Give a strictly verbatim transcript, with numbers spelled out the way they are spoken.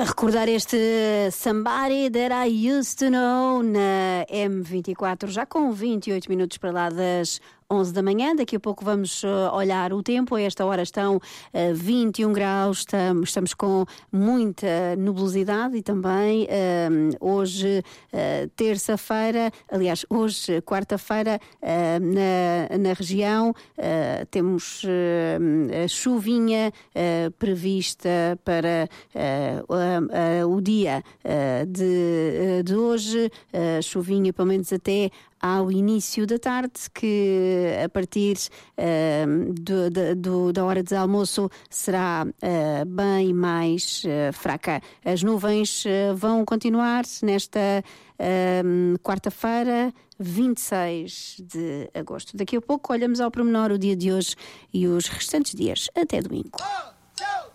A recordar este Somebody That I Used To Know na M vinte e quatro, já com vinte e oito minutos para lá das onze da manhã. Daqui a pouco vamos uh, olhar o tempo. A esta hora estão uh, vinte e um graus, estamos, estamos com muita nebulosidade e também uh, hoje, uh, terça-feira, aliás, hoje, quarta-feira, uh, na, na região, uh, temos uh, a chuvinha uh, prevista para uh, uh, uh, o dia uh, de, uh, de hoje, uh, chuvinha pelo menos até ao início da tarde, que a partir uh, do, do, da hora de almoço será uh, bem mais uh, fraca. As nuvens uh, vão continuar nesta uh, quarta-feira, vinte e seis de agosto. Daqui a pouco olhamos ao pormenor o dia de hoje e os restantes dias. Até domingo.